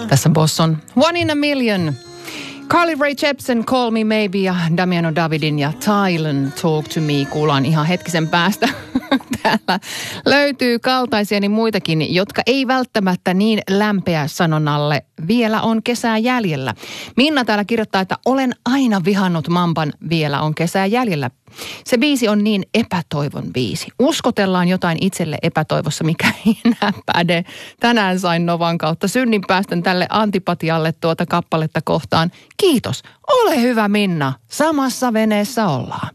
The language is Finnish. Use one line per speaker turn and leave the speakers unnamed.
Tässä Boston One in a Million. Carly Rae Jepsen, Call Me Maybe ja Damiano Davidin ja Tylen Talk to Me kuullaan ihan hetkisen päästä. Täällä löytyy kaltaisiani muitakin, jotka ei välttämättä niin lämpeä sanonnalle vielä on kesää jäljellä. Minna täällä kirjoittaa, että olen aina vihannut Mamban vielä on kesää jäljellä. Se biisi on niin epätoivon biisi. Uskotellaan jotain itselle epätoivossa, mikä ei enää päde. Tänään sain Novan kautta synninpäästön tälle antipatialle tuota kappaletta kohtaan. Kiitos. Ole hyvä Minna. Samassa veneessä ollaan.